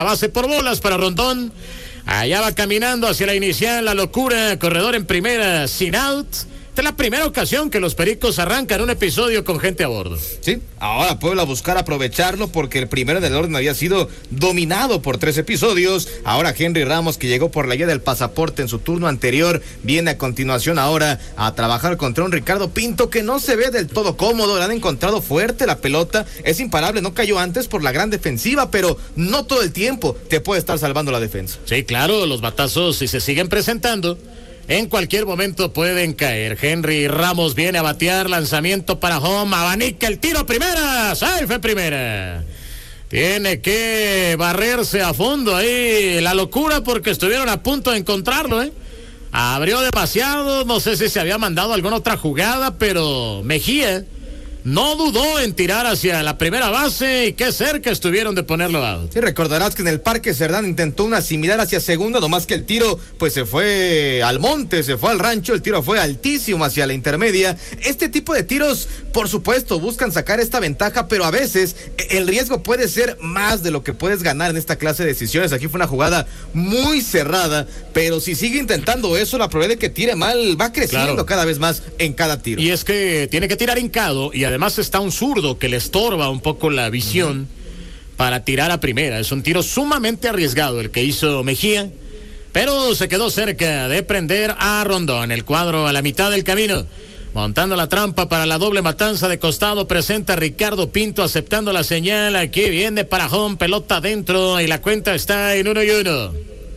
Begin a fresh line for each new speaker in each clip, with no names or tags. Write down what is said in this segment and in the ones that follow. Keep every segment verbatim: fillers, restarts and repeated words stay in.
base por bolas para Rondón. Allá va caminando hacia la inicial, la locura, corredor en primera, sin out. Esta es la primera ocasión que los Pericos arrancan un episodio con gente a bordo.
Sí, ahora Puebla buscar aprovecharlo porque el primero del orden había sido dominado por tres episodios. Ahora Henry Ramos, que llegó por la guía del pasaporte en su turno anterior, viene a continuación ahora a trabajar contra un Ricardo Pinto que no se ve del todo cómodo. Le han encontrado fuerte la pelota, es imparable, no cayó antes por la gran defensiva, pero no todo el tiempo te puede estar salvando la defensa.
Sí, claro, los batazos, si se siguen presentando, en cualquier momento pueden caer. Henry Ramos viene a batear, lanzamiento para home, abanica el tiro, primera, safe en primera. Tiene que barrerse a fondo ahí la locura porque estuvieron a punto de encontrarlo, ¿eh? Abrió demasiado, no sé si se había mandado alguna otra jugada, pero Mejía no dudó en tirar hacia la primera base y qué cerca estuvieron de ponerlo out.
Sí, recordarás que en el Parque Cerdán intentó una similar hacia segunda, nomás que el tiro pues se fue al monte, se fue al rancho, el tiro fue altísimo hacia la intermedia. Este tipo de tiros, por supuesto, buscan sacar esta ventaja, pero a veces el riesgo puede ser más de lo que puedes ganar en esta clase de decisiones. Aquí fue una jugada muy cerrada, pero si sigue intentando eso, la probabilidad de que tire mal va creciendo, claro, cada vez más en cada tiro.
Y es que tiene que tirar hincado y además está un zurdo que le estorba un poco la visión uh-huh. para tirar a primera. Es un tiro sumamente arriesgado el que hizo Mejía, pero se quedó cerca de prender a Rondón. El cuadro a la mitad del camino, montando la trampa para la doble matanza de costado, presenta a Ricardo Pinto aceptando la señal. Aquí viene para home, pelota adentro y la cuenta está en uno y uno.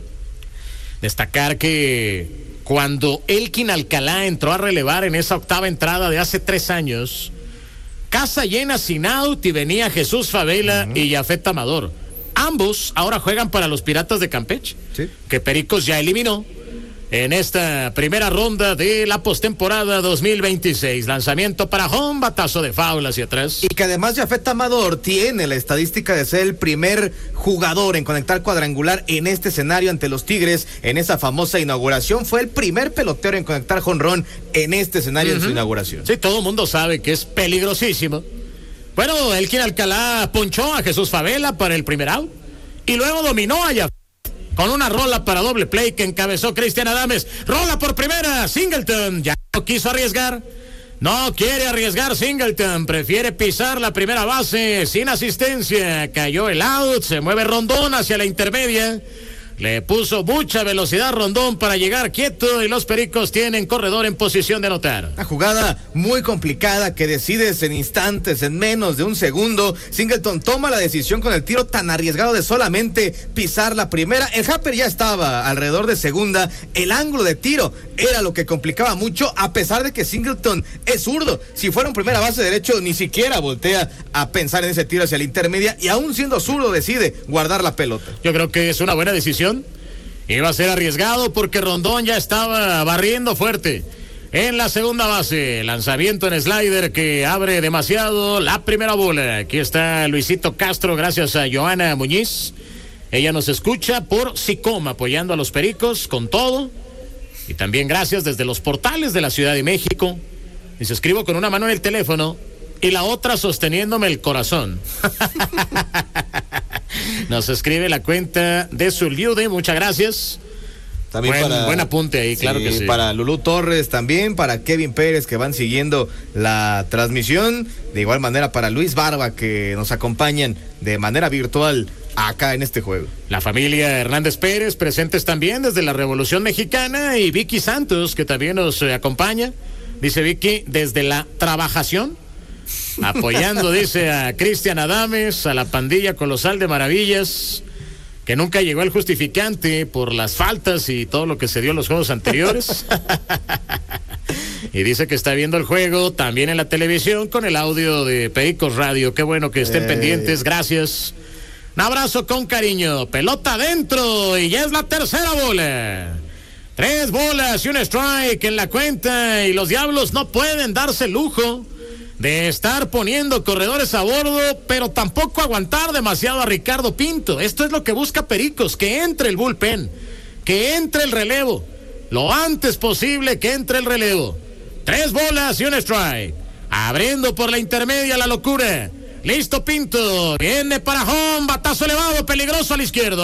Destacar que cuando Elkin Alcalá entró a relevar en esa octava entrada de hace tres años, casa llena sin out y venía Jesús Favela uh-huh. y Yafet Amador. Ambos ahora juegan para los Piratas de Campeche, ¿sí? que Pericos ya eliminó en esta primera ronda de la postemporada dos mil veintiséis. Lanzamiento para home, batazo de foul hacia atrás.
Y que además Yafet Amador tiene la estadística de ser el primer jugador en conectar cuadrangular en este escenario ante los Tigres en esa famosa inauguración. Fue el primer pelotero en conectar jonrón en este escenario uh-huh. en su inauguración.
Sí, todo el mundo sabe que es peligrosísimo. Bueno, Elkin Alcalá ponchó a Jesús Favela para el primer out y luego dominó a Yafet con una rola para doble play que encabezó Cristian Adames. Rola por primera, Singleton. Ya no quiso arriesgar. No quiere arriesgar Singleton. Prefiere pisar la primera base sin asistencia. Cayó el out. Se mueve Rondón hacia la intermedia. Le puso mucha velocidad Rondón para llegar quieto y los Pericos tienen corredor en posición de anotar.
Una jugada muy complicada que decides en instantes, en menos de un segundo. Singleton toma la decisión con el tiro tan arriesgado de solamente pisar la primera. El Happer ya estaba alrededor de segunda. El ángulo de tiro era lo que complicaba mucho, a pesar de que Singleton es zurdo. Si fuera un primera base derecho, ni siquiera voltea a pensar en ese tiro hacia la intermedia y aún siendo zurdo decide guardar la pelota.
Yo creo que es una buena decisión. Iba a ser arriesgado porque Rondón ya estaba barriendo fuerte en la segunda base. Lanzamiento en slider que abre demasiado la primera bola. Aquí está Luisito Castro, gracias a Joana Muñiz. Ella nos escucha por SICOM, apoyando a los Pericos con todo. Y también gracias desde los portales de la Ciudad de México. Y se escribo con una mano en el teléfono y la otra sosteniéndome el corazón. Nos escribe la cuenta de Zuliude, muchas gracias.
También
buen,
para,
buen apunte ahí, claro
sí,
que sí.
Para Lulú Torres también, para Kevin Pérez que van siguiendo la transmisión. De igual manera para Luis Barba que nos acompañan de manera virtual acá en este juego.
La familia Hernández Pérez presentes también desde la Revolución Mexicana y Vicky Santos que también nos eh, acompaña. Dice Vicky, desde la trabajación. Apoyando, dice, a Cristian Adames, a la pandilla colosal de Maravillas, que nunca llegó el justificante por las faltas y todo lo que se dio en los juegos anteriores. Y dice que está viendo el juego también en la televisión con el audio de Pericos Radio. Qué bueno que estén eh. pendientes, gracias. Un abrazo con cariño. Pelota adentro y ya es la tercera bola. Tres bolas y un strike en la cuenta y los Diablos no pueden darse el lujo de estar poniendo corredores a bordo, pero tampoco aguantar demasiado a Ricardo Pinto. Esto es lo que busca Pericos, que entre el bullpen, que entre el relevo, lo antes posible que entre el relevo. Tres bolas y un strike, abriendo por la intermedia la locura. Listo, Pinto. Viene para home. Batazo elevado, peligroso a la izquierda.